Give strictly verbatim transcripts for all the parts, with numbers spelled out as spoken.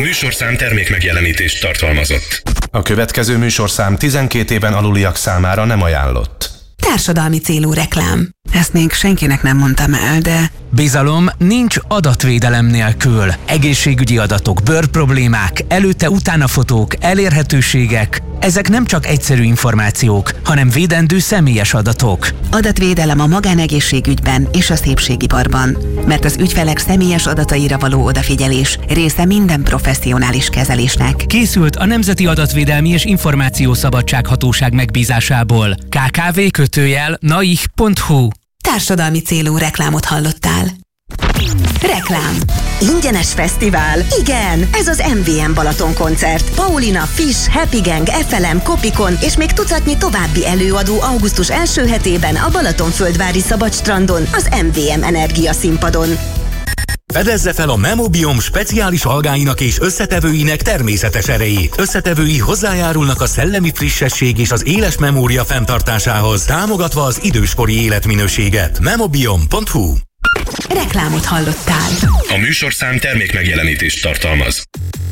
műsorszám termékmegjelenítést tartalmazott. A következő műsorszám tizenkét éven aluliak számára nem ajánlott. Társadalmi célú reklám. Ezt még senkinek nem mondtam el, de... Bizalom nincs adatvédelem nélkül. Egészségügyi adatok, bőrproblémák, előtte-utána fotók, elérhetőségek. Ezek nem csak egyszerű információk, hanem védendő személyes adatok. Adatvédelem a magánegészségügyben és a szépségiparban. Mert az ügyfelek személyes adataira való odafigyelés része minden professzionális kezelésnek. Készült a Nemzeti Adatvédelmi és Információszabadság Hatóság megbízásából. ká ká vé kötőjel naih pont hu. Társadalmi célú reklámot hallottál. Reklám. Ingyenes fesztivál? Igen! Ez az em vé em Balaton koncert. Paulina, Fish, Happy Gang, ef el em, Kopikon és még tucatnyi további előadó augusztus első hetében a Balatonföldvári Szabadstrandon, az em vé em Energia színpadon. Fedezze fel a Memobiom speciális algáinak és összetevőinek természetes erejét. Összetevői hozzájárulnak a szellemi frissesség és az éles memória fenntartásához, támogatva az időskori életminőséget. memobiom pont hu. Reklámot hallottál. A műsorszám termékmegjelenítést tartalmaz.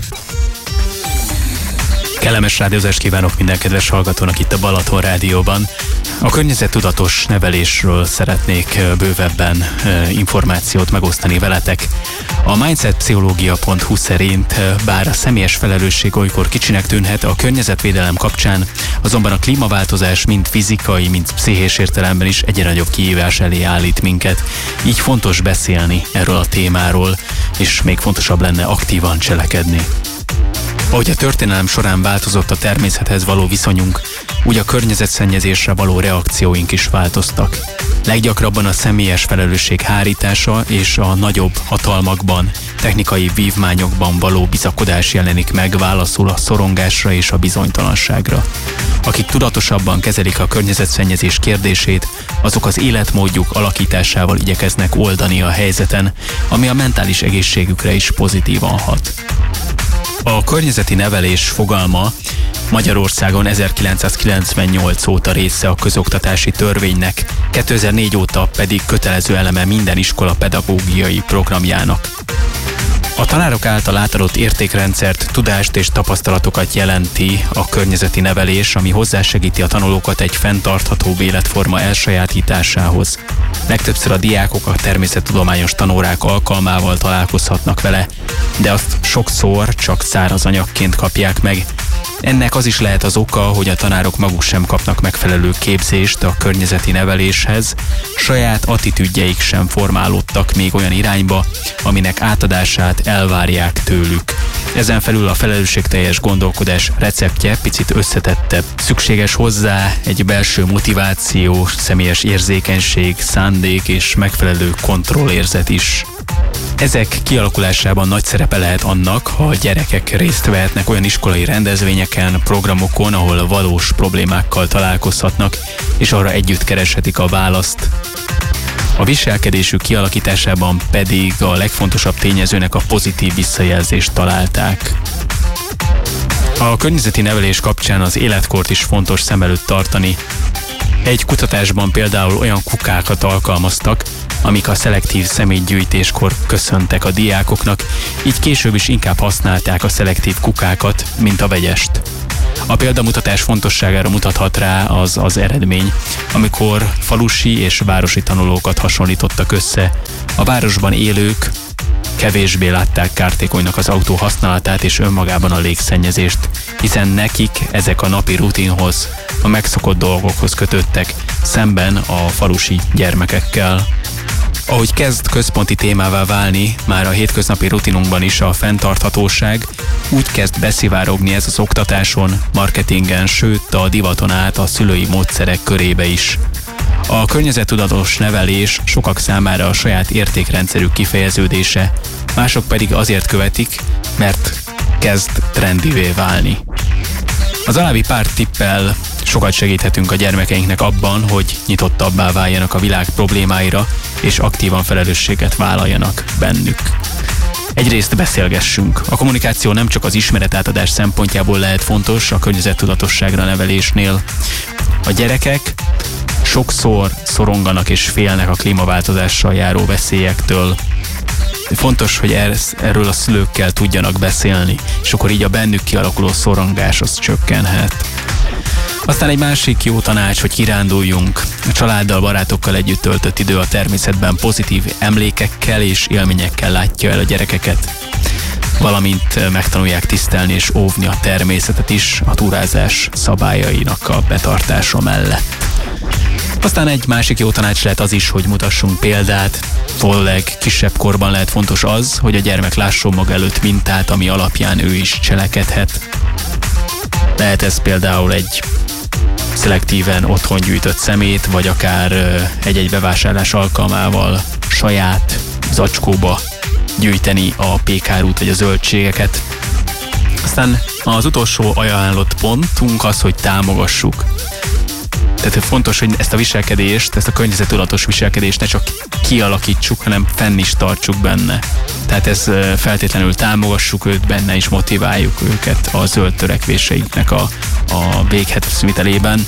Kellemes rádiózást kívánok minden kedves hallgatónak itt a Balaton Rádióban. A környezettudatos nevelésről szeretnék bővebben információt megosztani veletek. A mindsetpszichológia pont hu szerint, bár a személyes felelősség olykor kicsinek tűnhet, a környezetvédelem kapcsán azonban a klímaváltozás mind fizikai, mind pszichés értelemben is egyre nagyobb kihívás elé állít minket. Így fontos beszélni erről a témáról, és még fontosabb lenne aktívan cselekedni. Ahogy a történelem során változott a természethez való viszonyunk, úgy a környezetszennyezésre való reakcióink is változtak. Leggyakrabban a személyes felelősség hárítása és a nagyobb hatalmakban, technikai vívmányokban való bizakodás jelenik meg válaszul a szorongásra és a bizonytalanságra. Akik tudatosabban kezelik a környezetszennyezés kérdését, azok az életmódjuk alakításával igyekeznek oldani a helyzeten, ami a mentális egészségükre is pozitívan hat. A környezeti nevelés fogalma Magyarországon ezerkilencszázkilencvennyolc óta része a közoktatási törvénynek, kétezer-négy óta pedig kötelező eleme minden iskola pedagógiai programjának. A tanárok által átadott értékrendszert, tudást és tapasztalatokat jelenti a környezeti nevelés, ami hozzásegíti a tanulókat egy fenntartható életforma elsajátításához. Legtöbbször a diákok a természettudományos tanórák alkalmával találkozhatnak vele, de azt sokszor csak száraz anyagként kapják meg. Ennek az is lehet az oka, hogy a tanárok maguk sem kapnak megfelelő képzést a környezeti neveléshez, saját attitűdjeik sem formálódtak még olyan irányba, aminek átadását elvárják tőlük. Ezen felül a felelősségteljes gondolkodás receptje picit összetettebb. Szükséges hozzá egy belső motiváció, személyes érzékenység, szándék és megfelelő kontrollérzet is. Ezek kialakulásában nagy szerepe lehet annak, ha a gyerekek részt vehetnek olyan iskolai rendezvényeken, programokon, ahol valós problémákkal találkozhatnak, és arra együtt kereshetik a választ. A viselkedésük kialakításában pedig a legfontosabb tényezőnek a pozitív visszajelzést találták. A környezeti nevelés kapcsán az életkort is fontos szem előtt tartani. Egy kutatásban például olyan kukákat alkalmaztak, amik a szelektív szemétgyűjtéskor köszöntek a diákoknak, így később is inkább használták a szelektív kukákat, mint a vegyest. A példamutatás fontosságára mutathat rá az az eredmény, amikor falusi és városi tanulókat hasonlítottak össze. A városban élők kevésbé látták kártékonynak az autó használatát és önmagában a légszennyezést, hiszen nekik ezek a napi rutinhoz, a megszokott dolgokhoz kötöttek, szemben a falusi gyermekekkel. Ahogy kezd központi témává válni, már a hétköznapi rutinunkban is a fenntarthatóság, úgy kezd beszivárogni ez az oktatáson, marketingen, sőt a divaton át a szülői módszerek körébe is. A környezettudatos nevelés sokak számára a saját értékrendszerük kifejeződése, mások pedig azért követik, mert kezd trendivé válni. Az alábbi pár tippel sokat segíthetünk a gyermekeinknek abban, hogy nyitottabbá váljanak a világ problémáira, és aktívan felelősséget vállaljanak bennük. Egyrészt beszélgessünk. A kommunikáció nem csak az ismeretátadás szempontjából lehet fontos a környezettudatosságra nevelésnél. A gyerekek sokszor szoronganak és félnek a klímaváltozással járó veszélyektől. Fontos, hogy erről a szülőkkel tudjanak beszélni, és akkor így a bennük kialakuló szorongás az csökkenhet. Aztán egy másik jó tanács, hogy kiránduljunk. A családdal, barátokkal együtt töltött idő a természetben pozitív emlékekkel és élményekkel látja el a gyerekeket, valamint megtanulják tisztelni és óvni a természetet is a túrázás szabályainak a betartása mellett. Aztán egy másik jó tanács lehet az is, hogy mutassunk példát. Főleg kisebb korban lehet fontos az, hogy a gyermek lásson maga előtt mintát, ami alapján ő is cselekedhet. Lehet ez például egy szelektíven otthon gyűjtött szemét, vagy akár egy-egy bevásárlás alkalmával saját zacskóba gyűjteni a pékárút vagy a zöldségeket. Aztán az utolsó ajánlott pontunk az, hogy támogassuk. Tehát fontos, hogy ezt a viselkedést, ezt a környezettudatos viselkedést ne csak kialakítsuk, hanem fenn is tartsuk benne. Tehát ez feltétlenül támogassuk őt benne, és motiváljuk őket a zöld törekvéseinknek a, a véghezvitelében.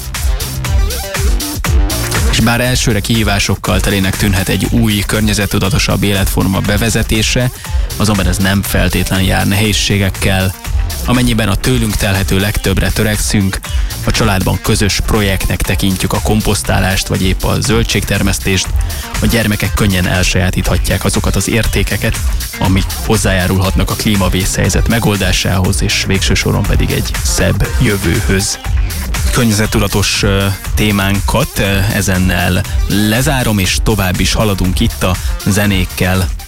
És bár elsőre kihívásokkal telének tűnhet egy új, környezettudatosabb életforma bevezetése, azonban ez nem feltétlenül jár nehézségekkel. Amennyiben a tőlünk telhető legtöbbre törekszünk, a családban közös projektnek tekintjük a komposztálást, vagy épp a zöldségtermesztést, a gyermekek könnyen elsajátíthatják azokat az értékeket, amik hozzájárulhatnak a klímavészhelyzet megoldásához, és végső soron pedig egy szebb jövőhöz. Környezettudatos témánkat ezennel lezárom, és tovább is haladunk itt a zenékkel.